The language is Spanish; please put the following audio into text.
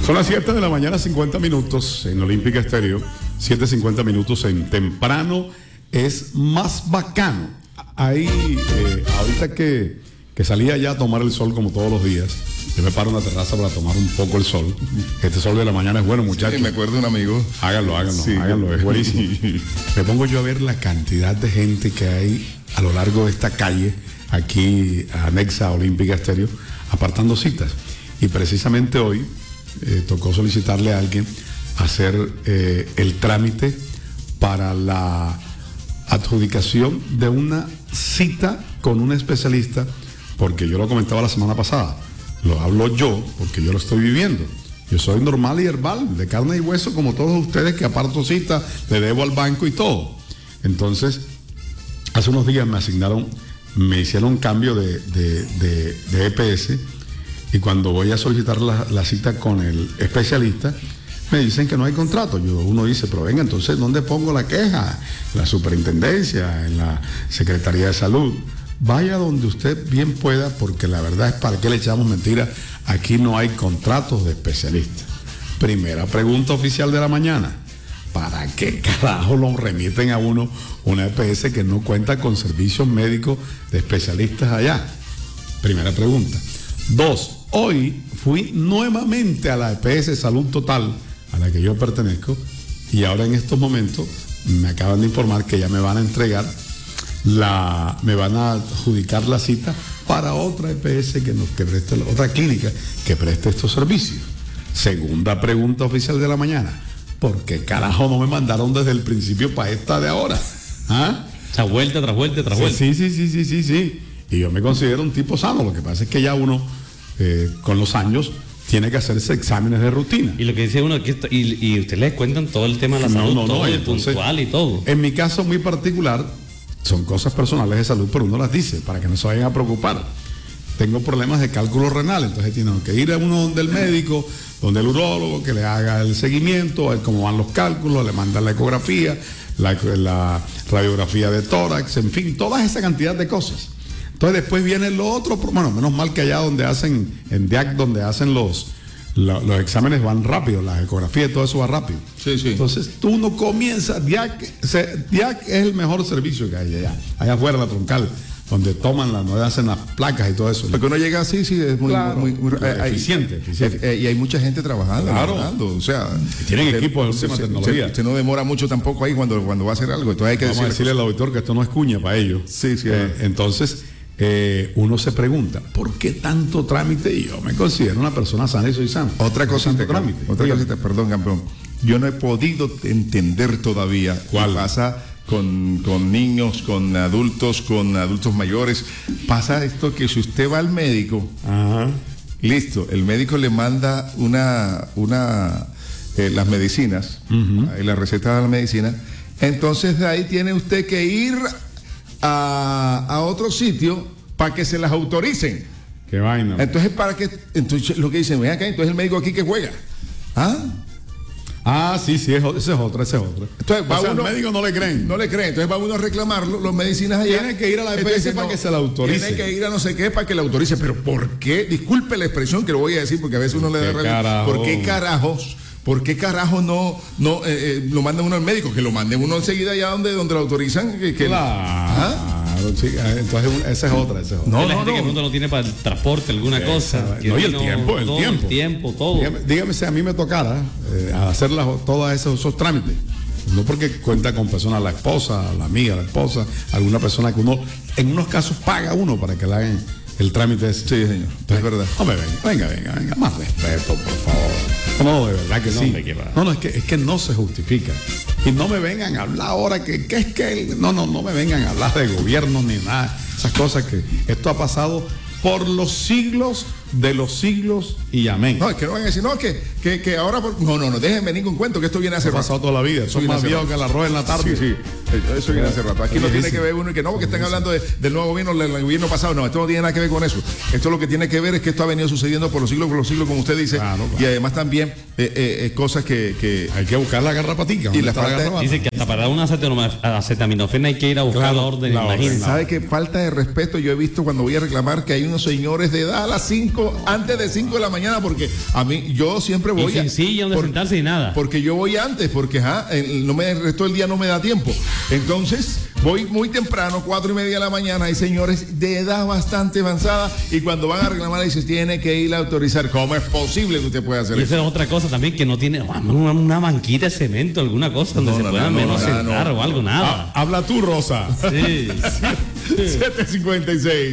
Son las 7 de la mañana, 50 minutos en Olímpica Estéreo, 7:50 minutos en Temprano es más bacano. Ahí, ahorita que salía ya a tomar el sol como todos los días, yo me paro en la terraza para tomar un poco el sol. Este sol de la mañana es bueno, muchachos. Sí, me acuerdo de un amigo. Háganlo, Sí. es buenísimo. Me pongo yo a ver la cantidad de gente que hay a lo largo de esta calle, aquí anexa a Olímpica Estéreo, apartando citas. Y precisamente hoy tocó solicitarle a alguien hacer el trámite para la adjudicación de una cita con un especialista, porque yo lo comentaba la semana pasada, lo hablo yo porque yo lo estoy viviendo. Yo soy normal y herbal, de carne y hueso, como todos ustedes, que aparto cita, le debo al banco y todo. Entonces, hace unos días me hicieron un cambio de EPS, y cuando voy a solicitar la cita con el especialista, me dicen que no hay contrato. Uno dice, pero venga, entonces, ¿dónde pongo la queja? La superintendencia, en la Secretaría de Salud. Vaya donde usted bien pueda, porque la verdad es, ¿para qué le echamos mentiras? Aquí no hay contratos de especialistas. Primera pregunta oficial de la mañana. ¿Para qué carajo lo remiten a uno una EPS que no cuenta con servicios médicos de especialistas allá? Primera pregunta. 2. Hoy fui nuevamente a la EPS Salud Total, a la que yo pertenezco, y ahora en estos momentos me acaban de informar que ya me van a entregar me van a adjudicar la cita para otra EPS que preste, otra clínica que preste estos servicios. Segunda pregunta oficial de la mañana. ¿Por qué carajo no me mandaron desde el principio para esta de ahora? ¿Ah? O sea, vuelta tras vuelta tras vuelta. Sí. Y yo me considero un tipo sano. Lo que pasa es que ya uno, con los años, tiene que hacerse exámenes de rutina. Y lo que dice uno es que y ustedes les cuentan todo el tema de la salud, todo entonces, puntual y todo. En mi caso muy particular, son cosas personales de salud, pero uno las dice para que no se vayan a preocupar. Tengo problemas de cálculo renal, entonces tienen que ir a uno donde el médico, donde el urólogo, que le haga el seguimiento, a ver cómo van los cálculos, le mandan la ecografía, la radiografía de tórax, en fin, toda esa cantidad de cosas. Entonces después viene lo otro, bueno, menos mal que allá donde hacen, en DIAC, donde hacen los exámenes van rápido, la ecografía y todo eso va rápido. Sí. Entonces tú no comienzas, DIAC es el mejor servicio que hay allá afuera, la troncal, donde donde hacen las placas y todo eso. Porque uno llega así, sí, es muy, claro, muy eficiente. Y hay mucha gente trabajando. Claro. O sea, y tienen equipos de última tecnología. Usted no demora mucho tampoco ahí cuando va a hacer algo. Entonces hay que Vamos a decirle al auditor que esto no es cuña para ellos. Sí. Entonces, uno se pregunta, ¿por qué tanto trámite? Y yo me considero una persona sana y soy sano. Otra cosita, perdón, campeón. Yo no he podido entender todavía qué pasa con niños, con adultos mayores. Pasa esto que si usted va al médico, listo, el médico le manda las medicinas, la receta de la medicina, entonces de ahí tiene usted que ir a otro sitio para que se las autoricen. Qué vaina. Entonces lo que dicen, ven acá, entonces el médico aquí que juega. Sí, ese es otro. Entonces al médico no le creen. Entonces va uno a reclamar las medicinas allá. Tiene que ir a la EPS para que se la autorice. Tiene que ir a no sé qué para que la autorice. Pero ¿por qué? Disculpe la expresión que lo voy a decir porque a veces uno le da rabia. ¿Por qué carajos no lo manda uno al médico? Que lo mande uno enseguida allá donde lo autorizan. Sí, entonces esa es otra. No, la gente que pronto no tiene para el transporte alguna cosa. No, y el tiempo, todo. Dígame si a mí me tocara hacer todos esos trámites. No porque cuenta con personas, la esposa, la amiga, la esposa, alguna persona que uno, en unos casos paga uno para que le hagan el trámite ese. Sí, señor. Entonces, es verdad. Hombre, venga, más respeto, por favor. No, de verdad que sí. No, es que no se justifica. Y no me vengan a hablar ahora que es que no me vengan a hablar de gobierno ni nada. Esas cosas que esto ha pasado por los siglos de los siglos y amén. No, es que no van a decir, que ahora... No, déjenme venir con cuento, que esto viene hace rato. Ha pasado toda la vida, son más viejos que el arroz en la tarde. Sí, eso viene hace rato. Aquí no tiene que ver uno y que están hablando del nuevo gobierno, del gobierno pasado. No, esto no tiene nada que ver con eso. Esto lo que tiene que ver es que esto ha venido sucediendo por los siglos, como usted dice. Claro. Y además también cosas que... Hay que buscar la garrapatica. Y dice que hasta para una acetaminofén hay que ir a buscar la orden. ¿Sabe qué falta de respeto? Yo he visto cuando voy a reclamar que hay unos señores de edad a las 5 antes de 5 de la mañana, porque a mí, yo siempre voy. Y sin silla, donde sentarse y nada. Porque yo voy antes, porque el resto del día no me da tiempo. Entonces, voy muy temprano, 4:30 de la mañana. Hay señores de edad bastante avanzada y cuando van a reclamar, dicen, tiene que ir a autorizar. ¿Cómo es posible que usted pueda hacer y eso? esa es otra cosa también, que no tiene una banquita de cemento, alguna cosa donde se pueda menos sentar o algo, nada. Habla tú, Rosa. Sí. 7:56.